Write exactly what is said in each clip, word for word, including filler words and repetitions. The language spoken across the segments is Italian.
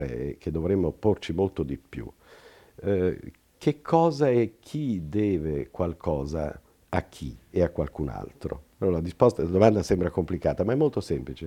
eh, che dovremmo porci molto di più. Eh, che cosa e chi deve qualcosa a chi e a qualcun altro? Allora, la risposta, la domanda sembra complicata, ma è molto semplice.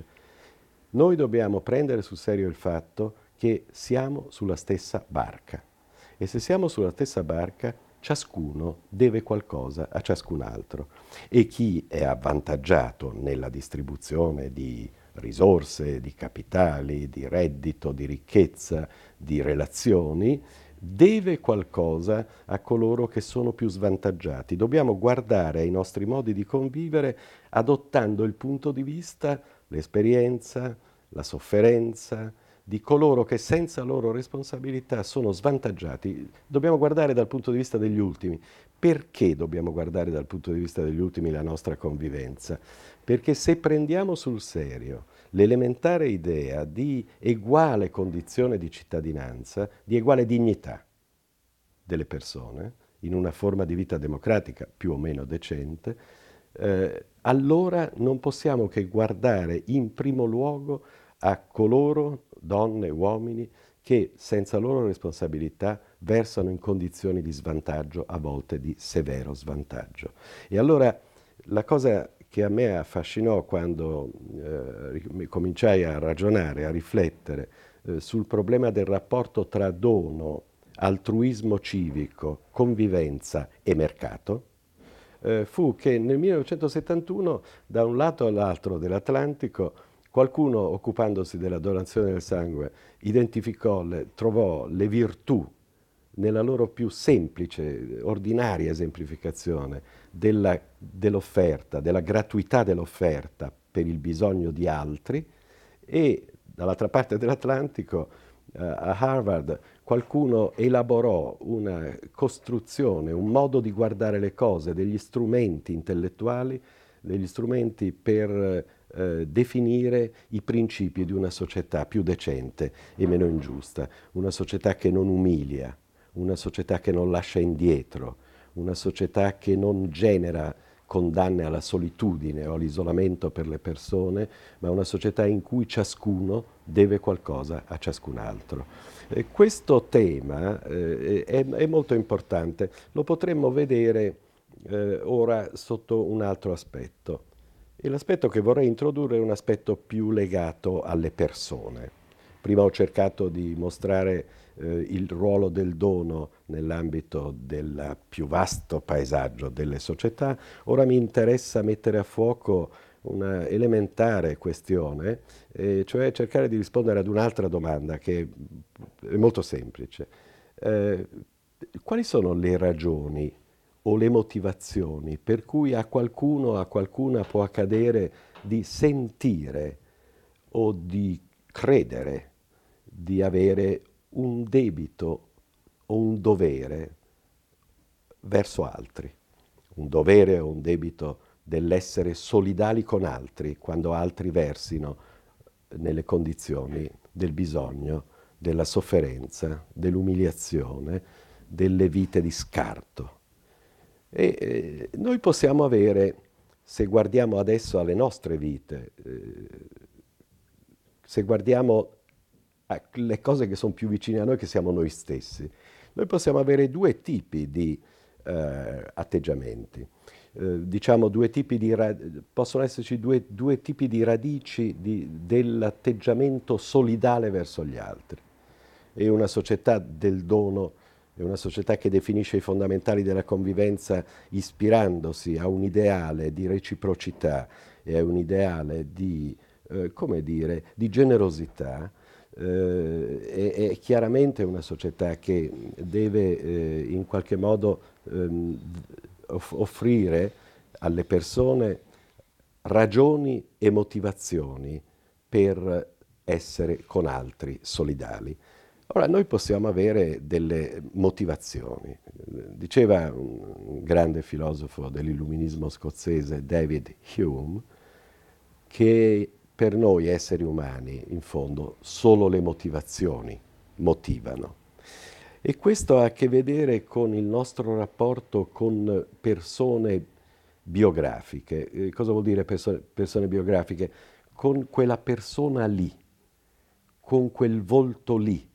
Noi dobbiamo prendere sul serio il fatto che siamo sulla stessa barca e se siamo sulla stessa barca, ciascuno deve qualcosa a ciascun altro e chi è avvantaggiato nella distribuzione di risorse, di capitali, di reddito, di ricchezza, di relazioni, deve qualcosa a coloro che sono più svantaggiati. Dobbiamo guardare ai nostri modi di convivere adottando il punto di vista, l'esperienza, la sofferenza di coloro che senza loro responsabilità sono svantaggiati. Dobbiamo guardare dal punto di vista degli ultimi. Perché dobbiamo guardare dal punto di vista degli ultimi la nostra convivenza? Perché se prendiamo sul serio l'elementare idea di uguale condizione di cittadinanza, di uguale dignità delle persone, in una forma di vita democratica più o meno decente, eh, allora non possiamo che guardare in primo luogo a coloro, donne e uomini, che senza loro responsabilità versano in condizioni di svantaggio, a volte di severo svantaggio. E allora la cosa che a me affascinò quando eh, cominciai a ragionare, a riflettere eh, sul problema del rapporto tra dono, altruismo civico, convivenza e mercato, eh, fu che nel millenovecentosettantuno, da un lato all'altro dell'Atlantico, qualcuno, occupandosi della donazione del sangue, identificò, le, trovò le virtù nella loro più semplice, ordinaria esemplificazione della, dell'offerta, della gratuità dell'offerta per il bisogno di altri e dall'altra parte dell'Atlantico, eh, a Harvard, qualcuno elaborò una costruzione, un modo di guardare le cose, degli strumenti intellettuali, degli strumenti per eh, definire i principi di una società più decente e meno ingiusta, una società che non umilia, una società che non lascia indietro, una società che non genera condanne alla solitudine o all'isolamento per le persone, ma una società in cui ciascuno deve qualcosa a ciascun altro. E questo tema eh, è, è molto importante, lo potremmo vedere eh, ora sotto un altro aspetto. E l'aspetto che vorrei introdurre è un aspetto più legato alle persone. Prima ho cercato di mostrare eh, il ruolo del dono nell'ambito del più vasto paesaggio delle società, ora mi interessa mettere a fuoco una elementare questione, eh, cioè cercare di rispondere ad un'altra domanda che è molto semplice. Eh, quali sono le ragioni o le motivazioni per cui a qualcuno o a qualcuna può accadere di sentire o di credere di avere un debito o un dovere verso altri, un dovere o un debito dell'essere solidali con altri quando altri versino nelle condizioni del bisogno, della sofferenza, dell'umiliazione, delle vite di scarto. E eh, noi possiamo avere, se guardiamo adesso alle nostre vite, eh, se guardiamo alle cose che sono più vicine a noi, che siamo noi stessi, noi possiamo avere due tipi di eh, atteggiamenti. Eh, diciamo due tipi di ra- possono esserci due, due tipi di radici di- dell'atteggiamento solidale verso gli altri. E una società del dono è una società che definisce i fondamentali della convivenza ispirandosi a un ideale di reciprocità e a un ideale di, eh, come dire, di generosità. Eh, è, è chiaramente una società che deve eh, in qualche modo ehm, off- offrire alle persone ragioni e motivazioni per essere con altri solidali. Ora, noi possiamo avere delle motivazioni. Diceva un grande filosofo dell'illuminismo scozzese, David Hume, che per noi esseri umani, in fondo, solo le motivazioni motivano. E questo ha a che vedere con il nostro rapporto con persone biografiche. Eh, cosa vuol dire perso- persone biografiche? Con quella persona lì, con quel volto lì,